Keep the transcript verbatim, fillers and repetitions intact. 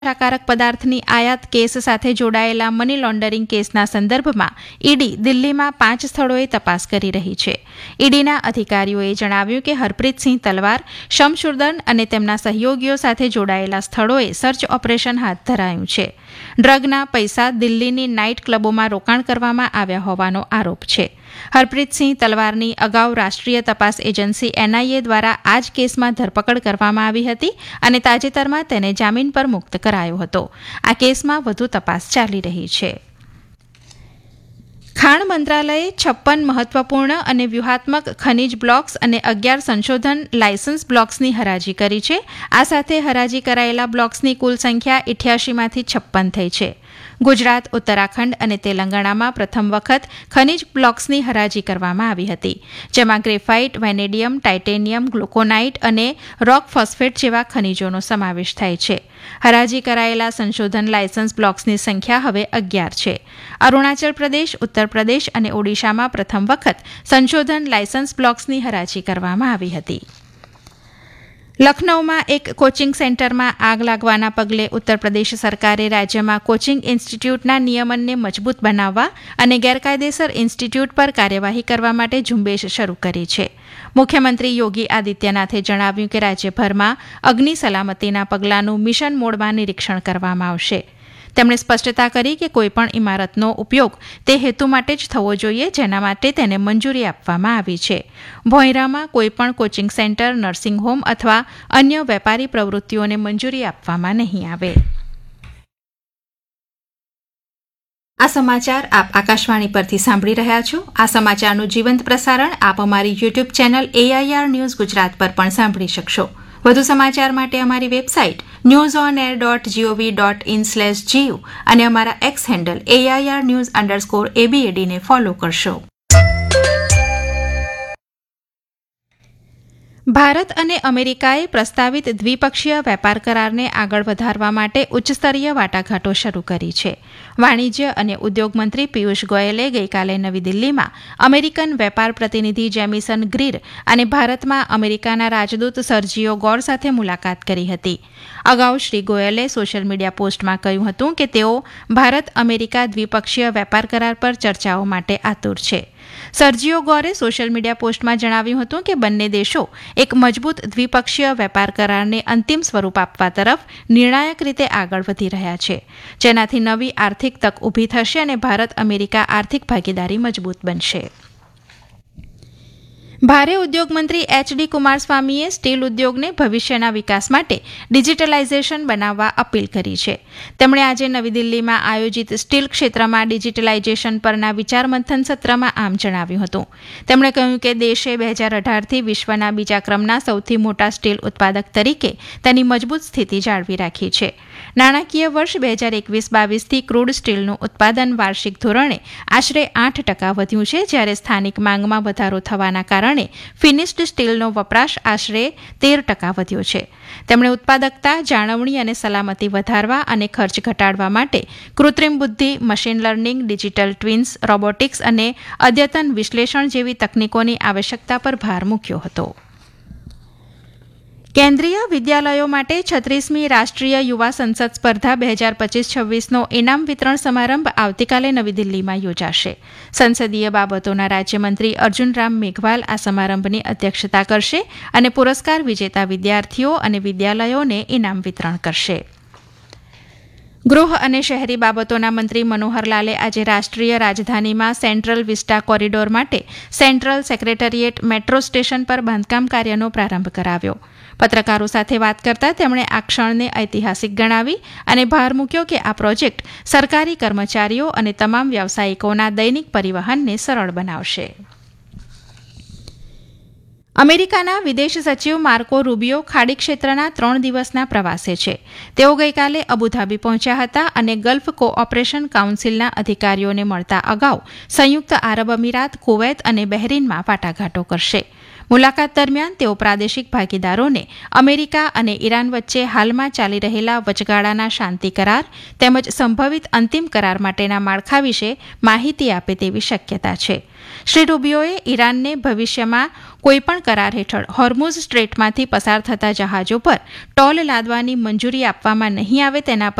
નશાકારક પદાર્થની આયાત કેસ સાથે જોડાયેલા મની લોન્ડરિંગ કેસના સંદર્ભમાં ઈડી દિલ્હીમાં પાંચ સ્થળોએ તપાસ કરી રહી છે. ઈડીના અધિકારીઓએ જણાવ્યું કે હરપ્રીતસિંહ તલવાર, શમશુર્દન અને તેમના સહયોગીઓ સાથે જોડાયેલા સ્થળોએ સર્ચ ઓપરેશન હાથ ધરાયું છે. ડ્રગના પૈસા દિલ્હીની નાઇટ ક્લબોમાં રોકાણ કરવામાં આવ્યા હોવાનો આરોપ છે. હરપ્રીતસિંહ તલવારની અગાઉ રાષ્ટ્રીય તપાસ એજન્સી એનઆઈએ દ્વારા આ જ કેસમાં ધરપકડ કરવામાં આવી હતી અને તાજેતરમાં તેને જામીન પર મુક્ત કરાયો હતો. આ કેસમાં વધુ તપાસ ચાલી રહી છે. ખાણ મંત્રાલયે છપ્પન મહત્વપૂર્ણ અને વ્યૂહાત્મક ખનીજ બ્લોક્સ અને અગિયાર સંશોધન લાયસન્સ બ્લોક્સની હરાજી કરી છે. આ સાથે હરાજી કરાયેલા બ્લોક્સની કુલ સંખ્યા ઇઠ્યાસીમાંથી છપ્પન થઈ છે. ગુજરાત, ઉત્તરાખંડ અને તેલંગાણામાં પ્રથમ વખત ખનીજ બ્લોક્સની હરાજી કરવામાં આવી હતી, જેમાં ગ્રેફાઇટ, વેનેડિયમ, ટાઇટેનિયમ, ગ્લુકોનાઇટ અને રોક ફોસ્ફેટ જેવા ખનીજોનો સમાવેશ થાય છે. હરાજી કરાયેલા સંશોધન લાયસન્સ બ્લોક્સની સંખ્યા હવે અગિયાર છે. અરુણાચલ પ્રદેશ, ઉત્તર પ્રદેશ અને ઓડિશામાં પ્રથમ વખત સંશોધન લાયસન્સ બ્લોક્સની હરાજી કરવામાં આવી હતી. લખનૌમાં એક કોચિંગ સેન્ટરમાં આગ લાગવાના પગલે ઉત્તર પ્રદેશ સરકારે રાજ્યમાં કોચિંગ ઇન્સ્ટિટ્યૂટના નિયમનને મજબૂત બનાવવા અને ગેરકાયદેસર ઇન્સ્ટિટ્યૂટ પર કાર્યવાહી કરવા માટે ઝુંબેશ શરૂ કરી છે. મુખ્યમંત્રી યોગી આદિત્યનાથે જણાવ્યું કે રાજ્યભરમાં અગ્નિ સલામતીના પગલાંનું મિશન મોડમાં નિરીક્ષણ કરવામાં આવશે. તેમણે સ્પષ્ટતા કરી કે કોઈપણ ઇમારતનો ઉપયોગ તે હેતુ માટે જ થવો જોઈએ જેના માટે તેને મંજૂરી આપવામાં આવી છે. ભોંયરામાં કોઈપણ કોચિંગ સેન્ટર, નર્સિંગ હોમ અથવા અન્ય વેપારી પ્રવૃત્તિઓને મંજૂરી આપવામાં નહીં આવે. આ સમાચાર આપ આકાશવાણી પરથી સાંભળી રહ્યા છો. આ સમાચારનું જીવંત પ્રસારણ આપ અમારી YouTube channel AIR news Gujarat પર પણ સાંભળી શકશો. વધુ સમાચાર માટે અમારી website news on air dot GOV dot in slash GU અને અમારા x handle AIR news underscore એબીએડીને follow કરશો. ભારત અને અમેરિકાએ પ્રસ્તાવિત દ્વિપક્ષીય વેપાર કરારને આગળ વધારવા માટે ઉચ્ચસ્તરીય વાટાઘાટો શરૂ કરી છે. વાણિજ્ય અને ઉદ્યોગ મંત્રી પિયુષ ગોયલે ગઈકાલે નવી દિલ્હીમાં અમેરિકન વેપાર પ્રતિનિધિ જેમિસન ગ્રીર અને ભારતમાં અમેરિકાના રાજદૂત સર્જિયો ગોર સાથે મુલાકાત કરી હતી. અગાઉ શ્રી ગોયલે સોશિયલ મીડિયા પોસ્ટમાં કહ્યું હતું કે તેઓ ભારત અમેરિકા દ્વિપક્ષીય વેપાર કરાર પર ચર્ચાઓ માટે આતુર છે. સર્જિયો ગોરે સોશિયલ મીડિયા પોસ્ટમાં જણાવ્યું હતું કે બંને દેશો એક મજબૂત દ્વિપક્ષીય વેપાર કરારને અંતિમ સ્વરૂપ આપવા તરફ નિર્ણાયક રીતે આગળ વધી રહ્યા છે, જેનાથી નવી આર્થિક તક ઊભી થશે અને ભારત અમેરિકા આર્થિક ભાગીદારી મજબૂત બનશે. ભારે ઉદ્યોગ મંત્રી એચડી કુમારસ્વામીએ સ્ટીલ ઉદ્યોગને ભવિષ્યના વિકાસ માટે ડિજિટલાઇઝેશન બનાવવા અપીલ કરી છે. તેમણે આજે નવી દિલ્હીમાં આયોજિત સ્ટીલ ક્ષેત્રમાં ડિજિટલાઇઝેશન પરના વિચારમંથન સત્રમાં આમ જણાવ્યું હતું. તેમણે કહ્યું કે દેશે બે હજાર અઢારથી વિશ્વના બીજા ક્રમના સૌથી મોટા સ્ટીલ ઉત્પાદક તરીકે તેની મજબૂત સ્થિતિ જાળવી રાખી છે. નાણાકીય વર્ષ બે હજાર એકવીસ બાવીસથી ક્રૂડ સ્ટીલનું ઉત્પાદન વાર્ષિક ધોરણે આશરે આઠ ટકા વધ્યું છે, જ્યારે સ્થાનિક માંગમાં વધારો થવાના કારણે ફિનિશ્ડ સ્ટીલનો વપરાશ આશરે તેર ટકા વધ્યો છે. તેમણે ઉત્પાદકતા, જાળવણી અને સલામતી વધારવા અને ખર્ચ ઘટાડવા માટે કૃત્રિમ બુદ્ધિ, machine learning, digital twins, robotics અને અદ્યતન વિશ્લેષણ જેવી તકનીકોની આવશ્યકતા પર ભાર મૂક્યો હતો. કેન્દ્રીય વિદ્યાલયો માટે છત્રીસમી રાષ્ટ્રીય યુવા સંસદ સ્પર્ધા બે હજાર પચીસ છવ્વીસનો ઇનામ વિતરણ સમારંભ આવતીકાલે નવી દિલ્હીમાં યોજાશે. સંસદીય બાબતોના રાજ્યમંત્રી અર્જુન રામ મેઘવાલ આ સમારંભની અધ્યક્ષતા કરશે અને પુરસ્કાર વિજેતા વિદ્યાર્થીઓ અને વિદ્યાલયોને ઇનામ વિતરણ કરશે. ગૃહ અને શહેરી બાબતોના મંત્રી મનોહરલાલે આજે રાષ્ટ્રીય રાજધાનીમાં સેન્ટ્રલ વિસ્ટા કોરિડોર માટે સેન્ટ્રલ સેક્રેટરીએટ મેટ્રો સ્ટેશન પર બાંધકામ કાર્યનો પ્રારંભ કરાવ્યો. પત્રકારો સાથે વાત કરતા તેમણે આ ક્ષણને ઐતિહાસિક ગણાવી અને ભાર મૂક્યો કે આ પ્રોજેક્ટ સરકારી કર્મચારીઓ અને તમામ વ્યાવસાયિકોના દૈનિક પરિવહનને સરળ બનાવશે. અમેરિકાના વિદેશ સચિવ માર્કો રૂબિયો ખાડી ક્ષેત્રના ત્રણ દિવસના પ્રવાસે છે. તેઓ ગઈકાલે અબુધાબી પહોંચ્યા હતા અને ગલ્ફ કોઓપરેશન કાઉન્સિલના અધિકારીઓને મળતા અગાઉ સંયુક્ત આરબ અમીરાત, કુવૈત અને બહેરીનમાં વાટાઘાટો કરશે. મુલાકાત દરમિયાન તેઓ પ્રાદેશિક ભાગીદારોને અમેરિકા અને ઈરાન વચ્ચે હાલમાં ચાલી રહેલા વચગાળાના શાંતિ કરાર તેમજ સંભવિત અંતિમ કરાર માટેના માળખા વિશે માહિતી આપે તેવી શક્યતા છે. શ્રી રૂબિયોએ ઈરાનને ભવિષ્યમાં કોઈપણ કરાર હેઠળ હોર્મુઝ સ્ટ્રેટમાંથી પસાર થતા જહાજો પર ટોલ લાદવાની મંજૂરી આપવામાં નહીં આવે તેના પર